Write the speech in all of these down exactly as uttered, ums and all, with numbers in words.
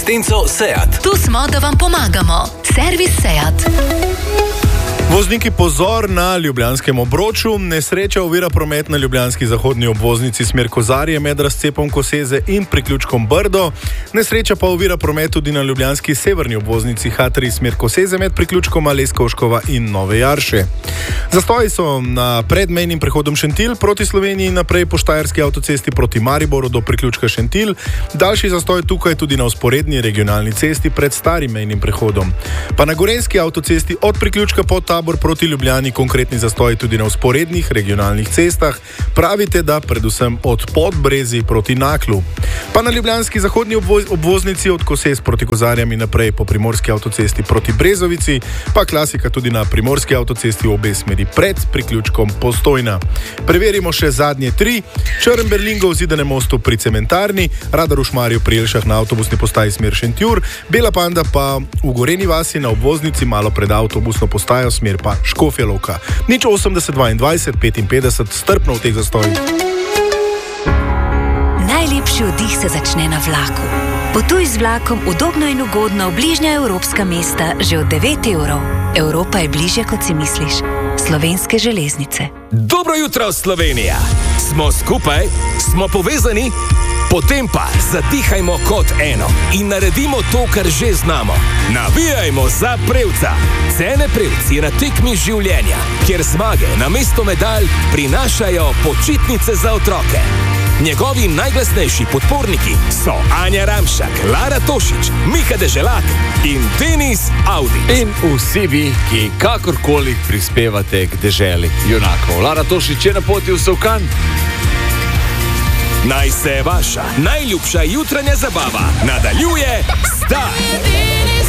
Tenco Seat. Tu smo, da vam pomagamo. Servis Seat. Vozniki, pozor na ljubljanskem obroču. Nesreča ovira promet na ljubljanski zahodni obvoznici smer Kozarje med razcepom Koseze in priključkom Brdo. Nesreča pa ovira promet tudi na ljubljanski severni obvoznici H tri smer Koseze med priključkom Leskovškova in Nove Jarše. Zastoji so na predmejnim prehodom Šentilj proti Sloveniji in naprej po Štajerski avtocesti proti Mariboru do priključka Šentilj. Daljši zastoj tukaj tudi na vzporedni regionalni cesti pred starim mejnim prehodom. Pa na Gorenjski avtocesti od priključka Podtabor proti Ljubljani konkretni zastoji tudi na vzporednih regionalnih cestah. Pravite, da predvsem od Podbrezij proti Naklu. Pa na ljubljanski zahodni obvoz, obvoznici od Kosez proti Kozarjam in naprej po primorski avtocesti proti Brezovici, pa klasika tudi na primorski avtocesti v obe smeri pred priključkom Postojna. Preverimo še zadnje tri. Črn Berlingo v Zidanem mostu pri Cementarni, Radar v Šmarju pri Jelšah na avtobusni postaji smer Šentjur, Bela Panda pa v Gorenji vasi na obvoznici malo pred avtobusno postajo smer pa Škofja Loka. Nič osemdeset dvaindvajset petinpetdeset, strpno v teh zastojih. Najlepši oddih se začne na vlaku. Potuj z vlakom udobno in ugodno v bližnja evropska mesta že od devet evrov. Evropa je bližje, kot si misliš. Slovenske železnice. Dobro jutro, Slovenija! Smo skupaj, smo povezani, potem pa zadihajmo kot eno in naredimo to, kar že znamo. Navijajmo za Prevca. Cene Prevc je na tekmi življenja, kjer zmage namesto medalj prinašajo počitnice za otroke. Njegovi najglasnejši podporniki so Anja Ramšak, Lara Tošič, Miha Deželak in Denis Audic. In vsi vi, ki kakorkoli prispevate k deželi junakov. Lara Tošič je na poti v Solkan. Naj se vaša najljubša jutranja zabava nadaljuje zdaj.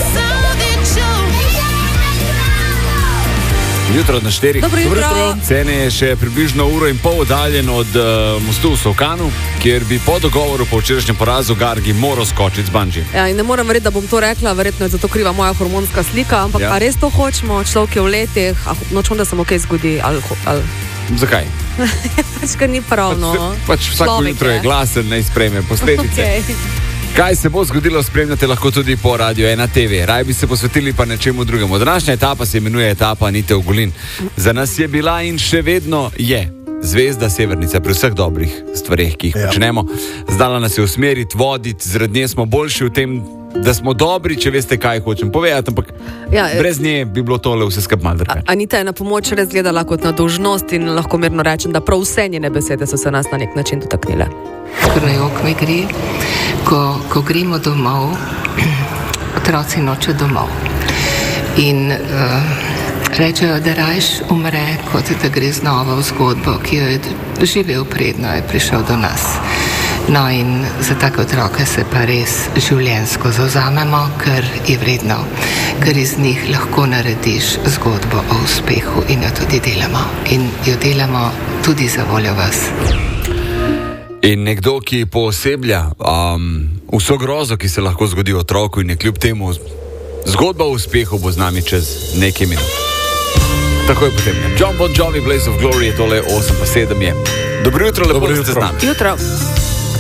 Jutro na štirih. Dobro jutro. Cene je še približno uro in pol oddaljen od uh, mostu v Solkanu, kjer bi po dogovoru po včerajšnjem porazu Gargi moral skočiti z bungee. Ja, in ne morem verjeti, da bom to rekla, verjetno je zato kriva moja hormonska slika, ampak Ja. a res to hočemo, človek je v letih, a nočem, da se mu kaj zgodi, ali... ali... Zakaj? pač, ker ni prav, no. Pač vsako Človek jutro je glasen, naj sprejme posledice. Okay. Kaj se bo zgodilo, spremljate lahko tudi po Radio ena te ve. Raj bi se posvetili pa nečemu drugemu. Današnja etapa se imenuje etapa Anite Ogulin. Za nas je bila in še vedno je zvezda Severnica pri vseh dobrih stvareh, ki jih Ja. počnemo. Zdala nas je usmeriti, voditi, zaradi nje smo boljši v tem, da smo dobri, če veste, kaj hočem povedati, ampak Ja, e- brez nje bi bilo tole vse skupaj malo drugače. Anita je na pomoč res gledala kot na dolžnost in lahko mirno rečem, da prav vse njene besede so se nas na nek način dotaknile. Ker na jok mi gre, ko, ko gremo domov, otroci nočejo domov. In uh, rečejo, da rajš umre, kot da gre znova v zgodbo, ki jo je doživel predno, je prišel do nas. No in za take otroke se pa res življenjsko zauzamemo, ker je vredno, ker iz njih lahko narediš zgodbo o uspehu in jo tudi delamo. In jo delamo tudi za voljo vas. In nekdo, ki pooseblja um, vso grozo, ki se lahko zgodi otroku in je kljub temu zgodba o uspehu, bo z nami čez nekaj minut. Tako je potem. John Bon Jovi, Blaze of Glory je tole, osem pa sedem je. Dobro jutro, lepo, da ste z nami. Jutro.